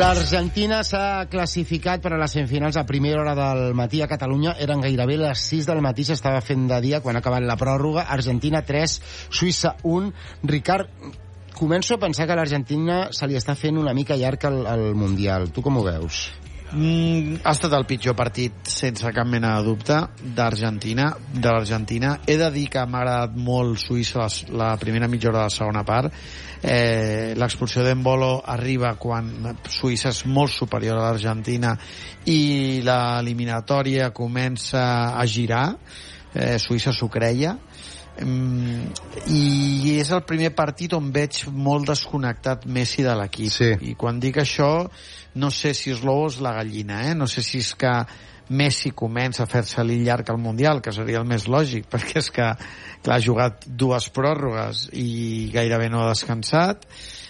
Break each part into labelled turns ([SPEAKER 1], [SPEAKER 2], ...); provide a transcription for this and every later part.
[SPEAKER 1] L'Argentina s'ha classificat per a les semifinals a primera hora del matí a Catalunya. Eren gairebé les 6 del matí, s'estava fent de dia quan ha acabat la pròrroga. Argentina 3, Suïssa 1. Ricard, començo a pensar que a l'Argentina se li està fent una mica llarg el Mundial. Tu com ho veus?
[SPEAKER 2] Ha estat el pitjor partit, sense cap mena de dubte, de l'Argentina. He de dir que m'ha agradat molt Suïssa la primera mitja hora de la segona part. L'expulsió d'Embolo arriba quan Suïssa és molt superior a l'Argentina i l'eliminatòria comença a girar. Suïssa s'ho creia. I és el primer partit on veig molt desconnectat Messi de l'equip, sí. I quan dic això no sé si és l'ou o és la gallina, no sé si és que Messi comença a fer-se-li llarg al Mundial, que seria el més lògic, perquè és que clar, ha jugat 2 pròrrogues i gairebé no ha descansat,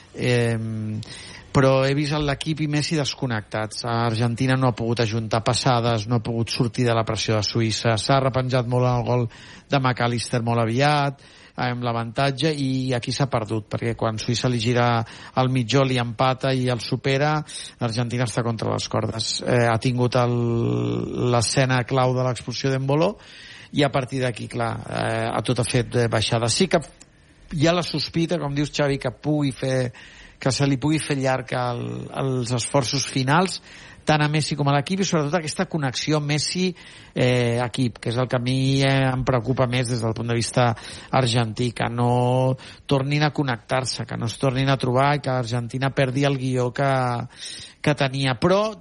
[SPEAKER 2] però he vist l'equip i Messi desconnectats. Argentina no ha pogut ajuntar passades, no ha pogut sortir de la pressió de Suïssa, s'ha repenjat molt en el gol de McAllister molt aviat, amb l'avantatge, i aquí s'ha perdut, perquè quan Suïssa li gira al mitjó, li empata i el supera, l'Argentina està contra les cordes. Ha tingut l'escena clau de l'expulsió d'Embolo i a partir d'aquí, clar, tot ha fet baixada. Sí que hi ha la sospita, com dius, Xavi, que se li pugui fer llarg els esforços finals, tant a Messi com a l'equip, i sobretot aquesta connexió Messi-equip, que és el que a mi em preocupa més des del punt de vista argentí, que no tornin a connectar-se, que no es tornin a trobar i que l'Argentina perdi el guió que tenia. Però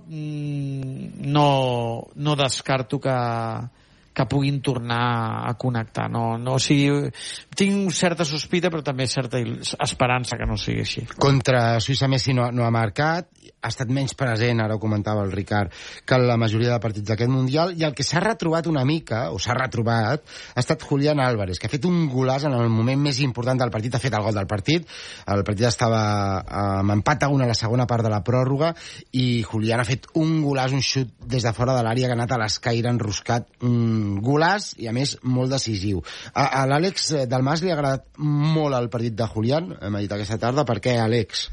[SPEAKER 2] no descarto que puguin tornar a connectar. O sigui, tinc certa sospita, però també certa esperança que no sigui així.
[SPEAKER 1] Contra Suïssa Messi no ha marcat, ha estat menys present, ara ho comentava el Ricard, que la majoria de partits d'aquest Mundial, i el que s'ha retrobat una mica, o s'ha retrobat, ha estat Julián Álvarez, que ha fet un golaç en el moment més important del partit, ha fet el gol del partit. El partit estava amb empat a 1 a la segona part de la pròrroga, i Julián ha fet un golaç, un xut des de fora de l'àrea que ha anat a l'escaire enroscat, golaç i a més molt decisiu. A l'Àlex Dalmas li ha agradat molt el partit de Julián, hem dit aquesta tarda. Per què, Àlex?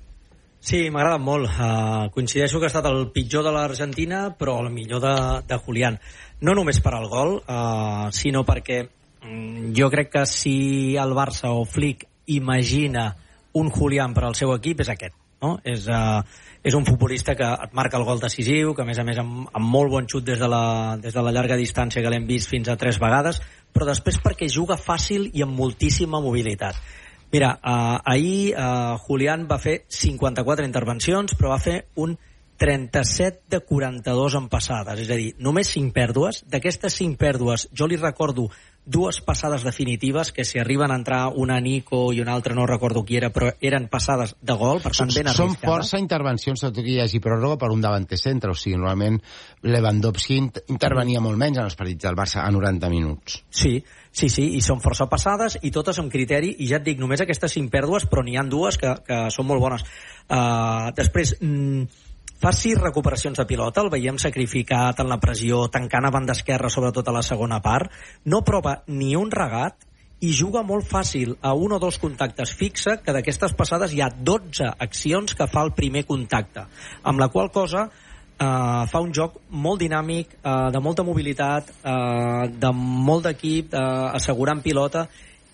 [SPEAKER 3] Sí, m'ha agradat molt. Coincideixo que ha estat el pitjor de l'Argentina, però el millor de Julián. No només per al gol, sinó perquè jo crec que si el Barça o Flick imagina un Julián per al seu equip, és aquest, no? És un futbolista que et marca el gol decisiu, que a més amb molt bon xut des de la llarga distància, que l'hem vist fins a 3 vegades, però després perquè juga fàcil i amb moltíssima mobilitat. Mira, ahir Julián va fer 54 intervencions, però va fer un 37 de 42 en passades, és a dir, només 5 pèrdues. D'aquestes 5 pèrdues jo li recordo 2 passades definitives, que si arriben a entrar una Nico i una altra no recordo qui era, però eren passades de gol, per tant ben arriscades.
[SPEAKER 1] Són força intervencions, tot i que hi hagi pròrroga, per un davanter centre, o sigui, normalment Lewandowski intervenia molt menys en els partits del Barça a 90 minuts.
[SPEAKER 3] Sí, i són força passades i totes amb criteri, i ja et dic, només aquestes 5 pèrdues, però n'hi ha 2 que són molt bones. Després, fa 6 recuperacions de pilota, el veiem sacrificat en la pressió, tancant a banda esquerra, sobretot a la segona part, no prova ni un regat i juga molt fàcil a 1 o 2 contactes fixa, que d'aquestes passades hi ha 12 accions que fa el primer contacte, amb la qual cosa fa un joc molt dinàmic, de molta mobilitat, de molt d'equip, assegurant pilota,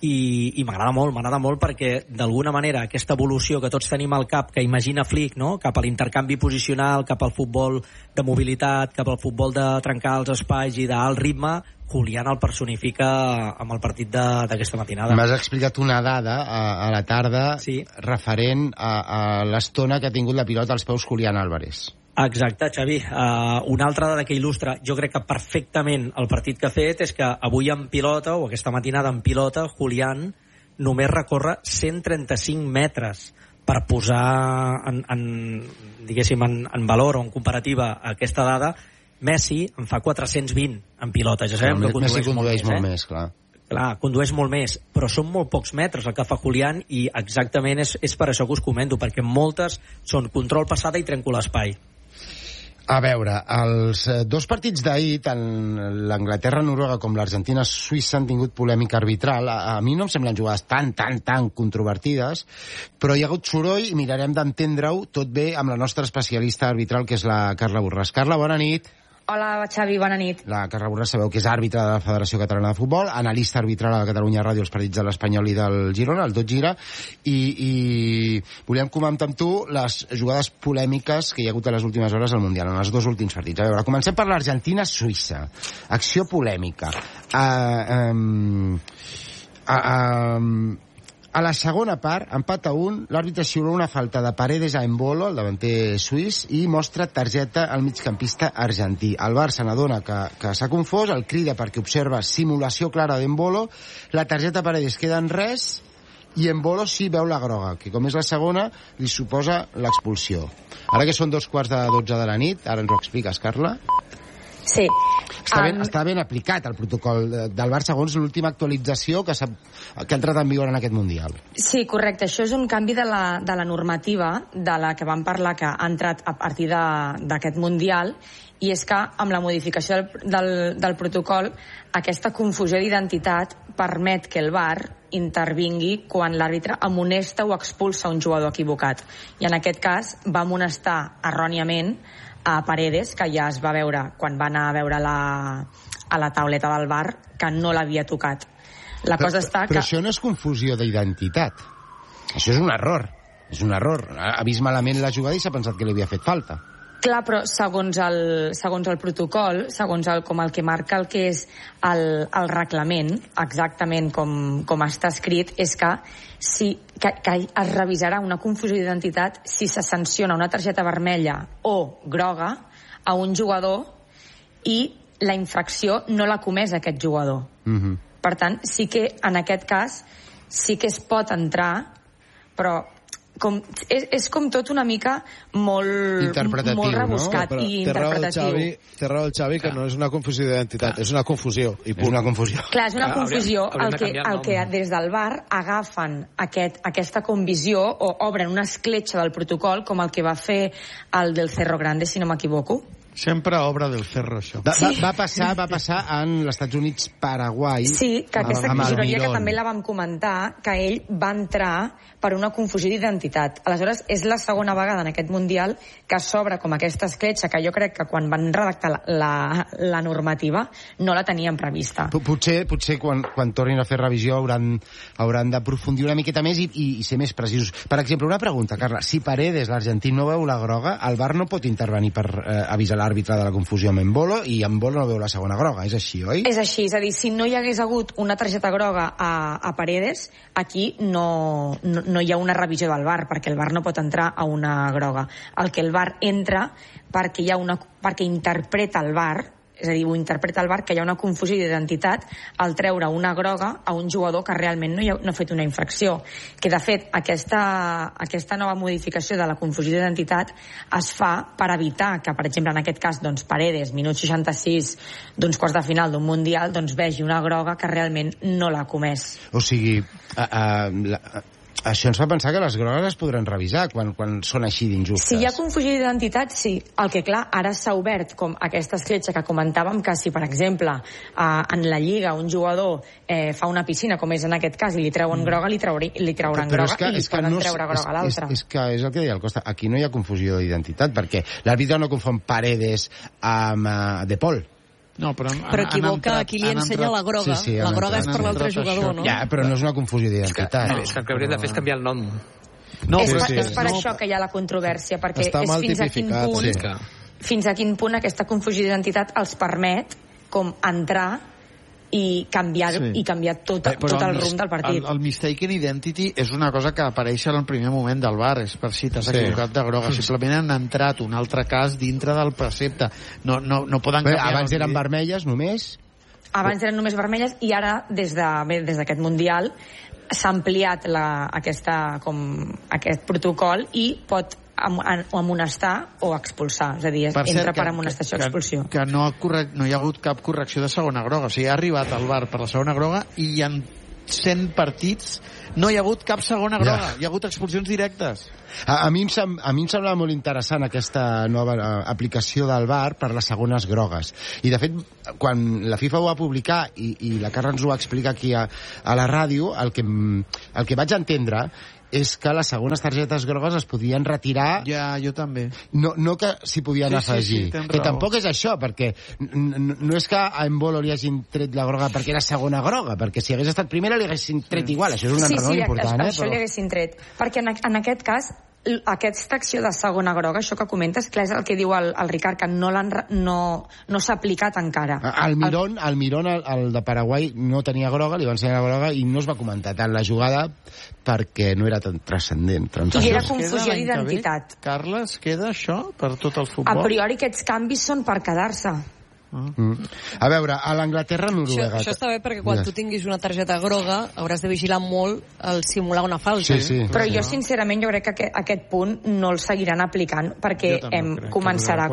[SPEAKER 3] i m'agrada molt perquè d'alguna manera aquesta evolució que tots tenim al cap, que imagina Flick, no? Cap a l'intercanvi posicional, cap al futbol de mobilitat, cap al futbol de trencar els espais i d'alt ritme, Julián el personifica amb el partit d'aquesta matinada.
[SPEAKER 1] M'has explicat una dada a la tarda, sí, referent a l'estona que ha tingut la pilota als peus Julián Álvarez.
[SPEAKER 3] Exacte, Xavi. Una altra dada que il·lustra, jo crec que perfectament el partit que ha fet, és que avui en pilota, o aquesta matinada en pilota, Julián només recorre 135 metres per posar en valor o en comparativa aquesta dada. Messi en fa 420 en pilota. Ja sabem que
[SPEAKER 1] Messi condueix molt més, clar.
[SPEAKER 3] Clar, condueix molt més, però són molt pocs metres el que fa Julián, i exactament és per això que us comento, perquè moltes són control passada i trenco l'espai.
[SPEAKER 1] A veure, els dos partits d'ahir, tant l'Anglaterra-Noruega com l'Argentina-Suïssa, han tingut polèmica arbitral. A mi no em semblen jugades tan controvertides, però hi ha hagut soroll i mirarem d'entendre-ho tot bé amb la nostra especialista arbitral, que és la Carla Borràs. Carla, bona nit.
[SPEAKER 4] Hola, Xavi, bona nit.
[SPEAKER 1] La Carla Borràs sabeu que és àrbitre de la Federació Catalana de Futbol, analista arbitral a la Catalunya Ràdio, els partits de l'Espanyol i del Girona, el Tot Gira, i volíem comentar amb tu les jugades polèmiques que hi ha hagut a les últimes hores al Mundial, en els dos últims partits. A veure, comencem per l'Argentina-Suïssa. Acció polèmica. A la segona part, empat a 1, l'àrbitre xiula una falta de Paredes a Embolo, el davanter suís, i mostra targeta al migcampista argentí. El VAR se n'adona que s'ha confós, el crida perquè observa simulació clara d'Embolo, la targeta a Paredes queda en res, i Embolo sí veu la groga, que com és la segona, li suposa l'expulsió. Ara que són 2:45 de la nit, ara ens ho expliques, Carla?
[SPEAKER 4] Sí.
[SPEAKER 1] Està ben aplicat el protocol del VAR segons l'última actualització que ha entrat en vigor en aquest Mundial.
[SPEAKER 4] Sí, correcte. Això és un canvi de la normativa de la que vam parlar, que ha entrat a partir d'aquest Mundial, i és que amb la modificació del protocol aquesta confusió d'identitat permet que el VAR intervingui quan l'àrbitre amonesta o expulsa un jugador equivocat. I en aquest cas va amonestar erròniament a Paredes, que ja es va veure quan va anar a veure a la tauleta del VAR que no l'havia tocat. La cosa està que...
[SPEAKER 1] Però això no és confusió d'identitat. Això és un error. És un error. Ha vist malament la jugada i s'ha pensat que li havia fet falta.
[SPEAKER 4] Clar, però segons el protocol, segons el que marca el que és el reglament, exactament com està escrit, és que es revisarà una confusió d'identitat si se sanciona una targeta vermella o groga a un jugador i la infracció no l'ha comès aquest jugador. Per tant, sí que en aquest cas sí que es pot entrar, però és com tot una mica molt rebuscat,
[SPEAKER 5] no?
[SPEAKER 4] I interpretatiu.
[SPEAKER 5] Té raó el Xavi que no és una confusió d'identitat, és una confusió.
[SPEAKER 1] És una confusió.
[SPEAKER 4] Clar, és una confusió el que des del VAR agafen aquesta convisió o obren una escletxa del protocol com el que va fer el del Cerro Grande, si no m'equivoco.
[SPEAKER 2] Sempre obra del Cerro, això.
[SPEAKER 1] Va passar en els Estats Units-Paraguai.
[SPEAKER 4] Sí, que aquesta confusió que també la vam comentar, que ell va entrar per una confusió d'identitat. Aleshores, és la segona vegada en aquest Mundial que s'obre com aquesta escletxa, que jo crec que quan van redactar la normativa no la tenien prevista.
[SPEAKER 1] Potser quan tornin a fer revisió hauran d'aprofundir una miqueta més i ser més precisos. Per exemple, una pregunta, Carla. Si Paredes, l'argentí, no veu la groga, el VAR no pot intervenir per avisar l'àrbitre de la confusió amb Embolo, i Embolo no veu la segona groga. És així, oi?
[SPEAKER 4] És així, és a dir, si no hi hagués hagut una targeta groga a Paredes, aquí no hi ha una revisió del VAR, perquè el VAR no pot entrar a una groga. El que el VAR entra perquè interpreta el VAR, és a dir, ho interpreta el VAR, que hi ha una confusió d'identitat al treure una groga a un jugador que realment no ha fet una infracció. Que, de fet, aquesta nova modificació de la confusió d'identitat es fa per evitar que, per exemple, en aquest cas, doncs, Paredes, minut 66 d'uns quarts de final d'un Mundial, doncs vegi una groga que realment no l'ha comès.
[SPEAKER 1] O sigui, això ens fa pensar que les grogues es podran revisar quan són així d'injustes.
[SPEAKER 4] Si hi ha confusió d'identitat, sí. El que, clar, ara s'ha obert com aquesta escletxa que comentàvem, que si, per exemple, en la Lliga un jugador fa una piscina, com és en aquest cas, i li treuen groga, li trauran groga i li poden treure groga a l'altre.
[SPEAKER 1] És que és el que deia el Costa. Aquí no hi ha confusió d'identitat, perquè l'àrbitre no confon Paredes amb De Paul.
[SPEAKER 6] No, però equivoca, aquí li ensenya la groga.
[SPEAKER 1] Sí,
[SPEAKER 6] la groga és per l'altre jugador, no?
[SPEAKER 1] Ja, però no és una confusió d'identitat.
[SPEAKER 7] És que el que hauríem de fer és canviar el nom.
[SPEAKER 4] És per això que hi ha la controvèrsia, perquè és fins a quin punt aquesta confusió d'identitat els permet com entrar i canviar tot el rumb del partit.
[SPEAKER 2] El mistaken identity és una cosa que apareix en el primer moment del VAR, és per si t'has equivocat de groga. Simplement han entrat un altre cas dintre del precepte. No poden canviar.
[SPEAKER 1] Abans eren vermelles només?
[SPEAKER 4] Abans eren només vermelles i ara, des d'aquest Mundial, s'ha ampliat aquest protocol i pot amonestar o expulsar, és a dir, entra per amonestació o expulsió.
[SPEAKER 2] Que no hi ha hagut cap correcció de segona groga, o sigui, ha arribat al VAR per la segona groga i 100 partits no hi ha hagut cap segona groga, hi ha hagut expulsions directes.
[SPEAKER 1] A mi em semblava molt interessant aquesta nova aplicació del VAR per les segones grogues. I, de fet, quan la FIFA ho va publicar i la Carla ens ho va explicar aquí a la ràdio, el que vaig entendre és que les segones targetes grogues es podien retirar...
[SPEAKER 2] Ja, jo també.
[SPEAKER 1] No que s'hi podien afegir. Que tampoc és això, perquè no és que a Embolo li hagin tret la groga perquè era segona groga, perquè si hagués estat primera li haguessin tret igual. Això és un error important.
[SPEAKER 4] Sí, això li haguessin tret. Perquè en aquest cas, aquesta acció de segona groga, això que comentes, clar, és el que diu el Ricard, que no s'ha aplicat encara.
[SPEAKER 1] El Mirón, el de Paraguai, no tenia groga, li van ensenyar la groga i no es va comentar tant la jugada perquè no era tan transcendent.
[SPEAKER 4] I era confusió d'identitat.
[SPEAKER 2] Carles, queda això per tot el futbol?
[SPEAKER 4] A priori aquests canvis són per quedar-se.
[SPEAKER 1] A veure, a l'Anglaterra-Noruega...
[SPEAKER 6] Això està bé perquè quan tu tinguis una targeta groga hauràs de vigilar molt el simular una falta.
[SPEAKER 1] Sí.
[SPEAKER 4] Però jo, sincerament, jo crec que aquest punt no el seguiran aplicant perquè començarà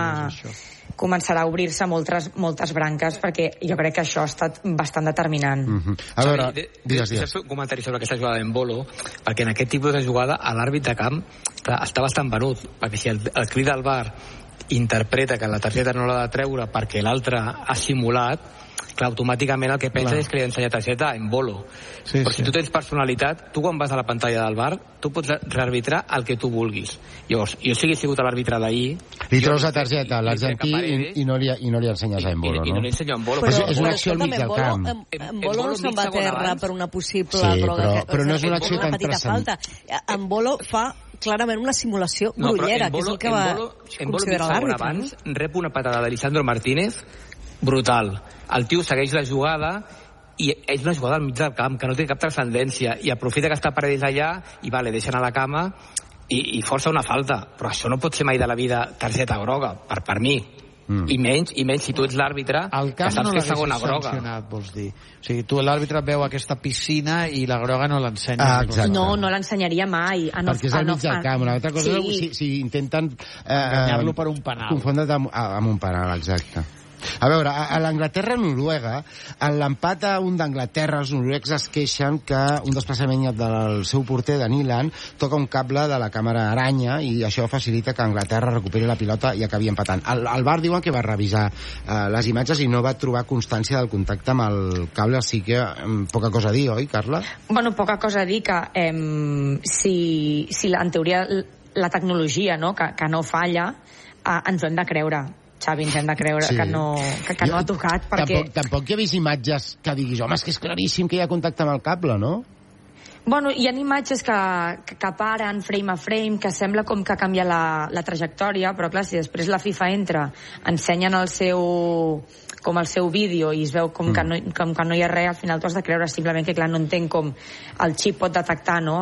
[SPEAKER 4] a obrir-se moltes branques, perquè jo crec que això ha estat bastant determinant.
[SPEAKER 1] A veure,
[SPEAKER 7] digues. Un comentari sobre aquesta jugada d'Embolo, perquè en aquest tipus de jugada l'àrbit de camp està bastant venut, perquè si el crit del VAR interpreta que la targeta no l'ha de treure perquè l'altre ha simulat, clar, automàticament el que pensa és que li ensenya targeta a Embolo. Però si tu tens personalitat, tu quan vas a la pantalla del VAR, tu pots rearbitrar el que tu vulguis. Llavors, jo si hagués sigut l'àrbitre d'ahir...
[SPEAKER 1] Li treus la targeta a l'argentí i no li ensenyes a Embolo, no?
[SPEAKER 7] I no li ensenyo a Embolo.
[SPEAKER 1] Però és una acció al mig del camp.
[SPEAKER 6] Embolo no se'n va a terra per una possible groga.
[SPEAKER 1] Però no és una acció tan
[SPEAKER 6] falta. Embolo fa clarament una simulació grollera, que és el que va considerar l'àrbitre.
[SPEAKER 7] Abans rep una patada de Lisandro Martínez brutal. El tio segueix la jugada i és una jugada al mig del camp que no té cap transcendència i aprofita que està Paredes allà i deixen a la cama i força una falta. Però això no pot ser mai de la vida targeta groga, per mi. I menys si tu ets l'àrbitre que saps que és segona groga.
[SPEAKER 2] Vols dir. O sigui, tu l'àrbitre veu aquesta piscina i la groga no l'ensenya.
[SPEAKER 4] No l'ensenyaria mai.
[SPEAKER 1] Perquè és al mig del camp. Una altra cosa és si intenten
[SPEAKER 2] enganyar-lo per un penal.
[SPEAKER 1] Confondre't amb un penal, exacte. A veure, a l'Anglaterra-Noruega, en l'empat a un d'Anglaterra, els noruecs es queixen que un desplaçament del seu porter, de Nyland, toca un cable de la càmera aranya i això facilita que Anglaterra recuperi la pilota i acabi empatant. El VAR diuen que va revisar les imatges i no va trobar constància del contacte amb el cable, així que poca cosa a dir, oi, Carla?
[SPEAKER 4] Bueno, poca cosa a dir que si en teoria la tecnologia, no, que no falla, ens ho hem de creure. Xavi, ens hem de creure que no ha tocat, perquè...
[SPEAKER 1] Tampoc hi ha vist imatges que diguis, home, és que és claríssim que hi ha contacte amb el cable, no?
[SPEAKER 4] Bueno, hi ha imatges que paren frame a frame, que sembla com que canvia la trajectòria, però clar, si després la FIFA entra, ensenyen el seu vídeo i es veu com que no hi ha res, al final t'ho has de creure, simplement que clar, no entenc com el xip pot detectar, no?,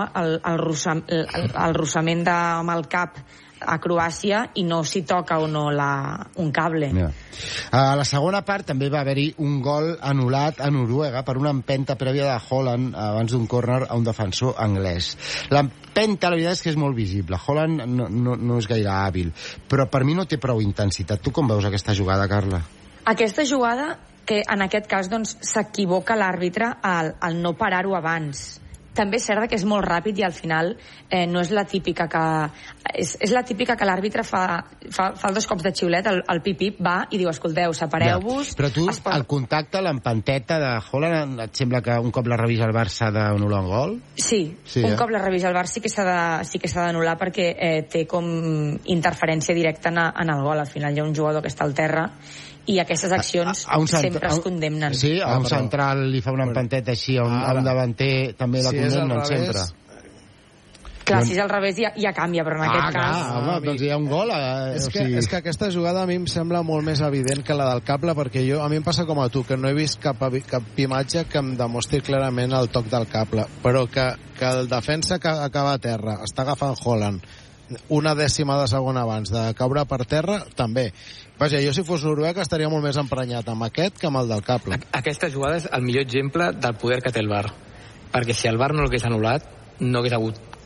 [SPEAKER 4] el rossament amb el cap a Croàcia i no s'hi toca o no un cable.
[SPEAKER 1] A la segona part també va haver-hi un gol anul·lat a Noruega per una empenta prèvia de Haaland abans d'un córner a un defensor anglès. L'empenta, la veritat és que és molt visible. Haaland no és gaire hàbil, però per mi no té prou intensitat. Tu com veus aquesta jugada, Carla?
[SPEAKER 4] Aquesta jugada, que en aquest cas doncs s'equivoca l'àrbitre al no parar-ho abans. També és cert que és molt ràpid i al final no és la típica que... És la típica que l'àrbitre fa els 2 cops de xiulet, el pip-pip va i diu, escolteu, separeu-vos...
[SPEAKER 1] Però tu, el contacte, l'empenteta de Haaland, et sembla que un cop la revisa el Barça s'ha d'anul·lar un gol?
[SPEAKER 4] Sí, un cop la revisa el Barça sí que s'ha d'anul·lar perquè té com interferència directa en el gol. Al final hi ha un jugador que està al terra i aquestes accions sempre es condemnen.
[SPEAKER 1] Sí, a un central li fa una empenteta així, a un davanter també la condemnen sempre.
[SPEAKER 4] Clar, si és al revés ja canvia, però en aquest cas...
[SPEAKER 1] Doncs hi ha un gol.
[SPEAKER 5] És que aquesta jugada a mi em sembla molt més evident que la del cable, perquè a mi em passa com a tu, que no he vist cap imatge que em demostri clarament el toc del cable, però que el defensa que acaba a terra està agafant Haaland una dècima de segon abans de caure per terra, també. Vaja, jo si fos Noruega estaria molt més emprenyat amb aquest que amb el del cable.
[SPEAKER 7] Aquesta jugada és el millor exemple del poder que té el VAR, perquè si el VAR no l'hagués anul·lat no hagués hagut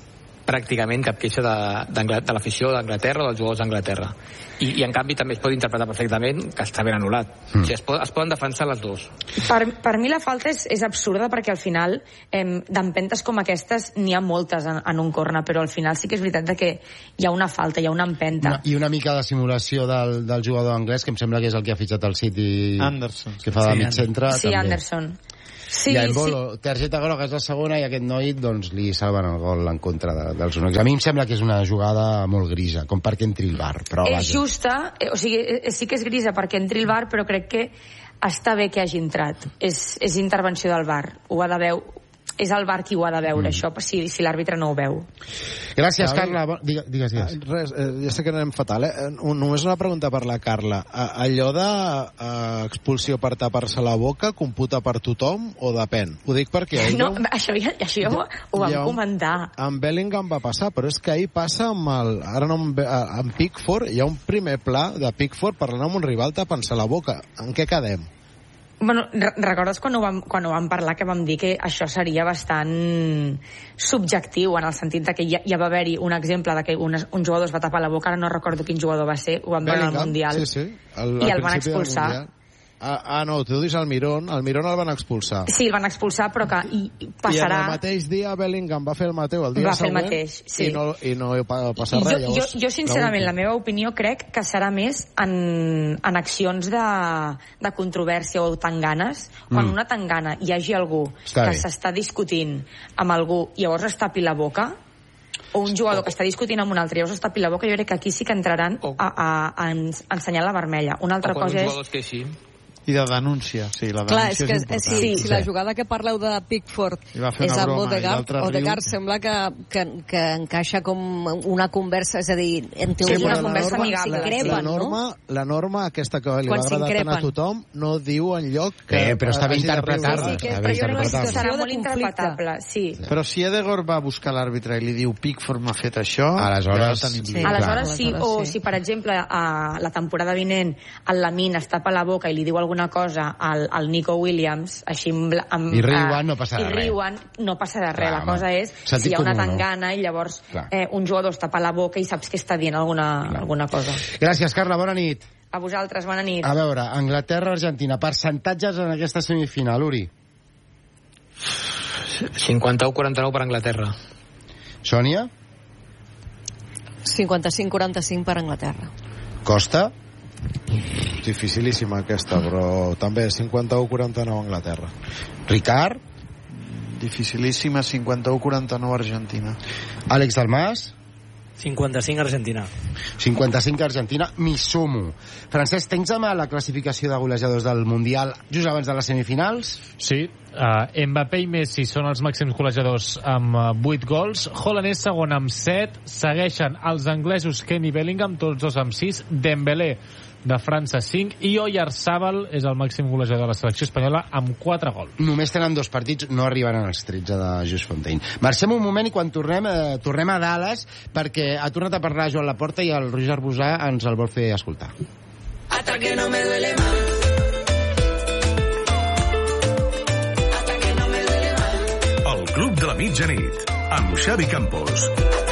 [SPEAKER 7] pràcticament cap queixa de l'afició d'Anglaterra o dels jugadors d'Anglaterra. I en canvi també es pot interpretar perfectament que està ben anul·lat. O sigui, es poden defensar les dues.
[SPEAKER 4] Per mi la falta és absurda, perquè al final d'empentes com aquestes n'hi ha moltes en un corner, però al final sí que és veritat que hi ha una falta, hi ha una empenta.
[SPEAKER 1] I una mica de simulació del jugador anglès, que em sembla que és el que ha fitxat el City,
[SPEAKER 2] Anderson,
[SPEAKER 1] que fa de mig centre.
[SPEAKER 4] Sí, també. Anderson. Sí,
[SPEAKER 1] i en Bolo, targeta groga és la segona, i aquest noi doncs, li salven el gol en contra dels unocs. A mi em sembla que és una jugada molt grisa, com perquè entri el VAR. Però
[SPEAKER 4] és justa, o sigui, sí que és grisa perquè entri el VAR, però crec que està bé que hagi entrat. És intervenció del VAR. Ho ha de veure, és el VAR qui ho ha de veure, això, si l'àrbitre no ho veu.
[SPEAKER 1] Gràcies, Carla. Digues.
[SPEAKER 5] Res, ja sé que anem fatal, només una pregunta per la Carla. Allò d'expulsió per tapar-se la boca computa per tothom o depèn? Ho dic perquè...
[SPEAKER 4] No, això ja ho vam comentar.
[SPEAKER 5] Amb Bellingham va passar, però és que ahir passa amb Pickford, hi ha un primer pla de Pickford parlant amb un rival tapant-se la boca. En què quedem?
[SPEAKER 4] Bueno, recordes quan ho vam parlar, que vam dir que això seria bastant subjectiu, en el sentit de que ja va haver-hi un exemple de que un jugador es va tapar la boca, ara no recordo quin jugador va ser, ho vam veure al Mundial,
[SPEAKER 5] sí.
[SPEAKER 4] I el van expulsar.
[SPEAKER 5] No, tu dius el Mirón el van expulsar.
[SPEAKER 4] Sí, el van expulsar, però que passarà...
[SPEAKER 5] I el mateix dia Bellingham va fer el mateix, el dia següent, sí. I no passa res.
[SPEAKER 4] Jo sincerament, la meva opinió, crec que serà més en accions de controvèrsia o tanganes, quan una tangana hi hagi algú que s'està discutint amb algú i llavors es tapi la boca, o un jugador que està discutint amb un altre i llavors es tapi la boca, jo crec que aquí sí que entraran a ensenyar la vermella. Una altra cosa és...
[SPEAKER 2] I de denúncia, sí, la denúncia.
[SPEAKER 6] Clar, és que si la jugada que parleu de Pickford és amb Odegaard sembla que encaixa com una conversa, és a dir, en teoria
[SPEAKER 4] una conversa amigable.
[SPEAKER 5] La norma aquesta que li va agradar tant a tothom no diu enlloc que...
[SPEAKER 1] Però està ben interpretada.
[SPEAKER 4] Però jo crec que serà molt interpretable, sí.
[SPEAKER 2] Però si Odegaard va buscar l'àrbitre i li diu Pickford m'ha fet això...
[SPEAKER 1] Aleshores
[SPEAKER 4] sí, o si per exemple la temporada vinent el Lamine es tapa la boca i li diu alguna cosa al Nico Williams, així
[SPEAKER 1] i riuen, no passa de res.
[SPEAKER 4] No passa de res. La cosa és si hi ha una tangana i llavors un jugador es tapa la boca i saps que està dient alguna cosa.
[SPEAKER 1] Gràcies, Carla, bona nit.
[SPEAKER 4] A vosaltres, bona nit.
[SPEAKER 1] A veure, Anglaterra-Argentina, percentatges en aquesta semifinal, Uri?
[SPEAKER 7] 51-49 per Anglaterra.
[SPEAKER 1] Sònia?
[SPEAKER 6] 55-45 per Anglaterra.
[SPEAKER 1] Costa?
[SPEAKER 5] Dificilíssima aquesta, però també 51-49 Anglaterra.
[SPEAKER 1] Ricard?
[SPEAKER 2] Dificilíssima, 51-49 Argentina.
[SPEAKER 1] Àlex Dalmas?
[SPEAKER 3] 55 Argentina.
[SPEAKER 1] 55 Argentina, m'hi sumo. Francesc, tens a mà la classificació de golejadors del Mundial just abans de les semifinals?
[SPEAKER 8] Sí, Mbappé i Messi són els màxims golejadors amb 8 gols, Haaland és segon amb 7, segueixen els anglesos Kane i Bellingham, tots dos amb 6, Dembélé de França 5 i Oyarzabal és el màxim golejador de la selecció espanyola amb 4 gols.
[SPEAKER 1] Només tenen 2 partits, no arribaran als 13 de Just Fontaine. Marxem un moment i quan tornem a Dallas, perquè ha tornat a parlar Joan Laporta i el Roger Arbusà ens el vol fer escoltar.
[SPEAKER 9] Hasta que no me duele más. El Club de la Mitjanit amb Xavi Campos.